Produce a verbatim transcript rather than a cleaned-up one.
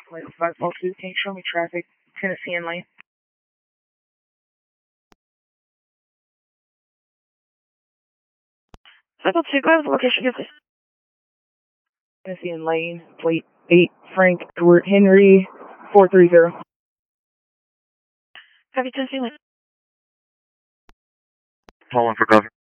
Flight five four two, can you show me traffic, Tennessee and Lane? five four two, go ahead with the location, give please. Tennessee and Lane, plate eight, Frank Edward Henry, four three zero. Copy, Tennessee Lane. Call one for cover.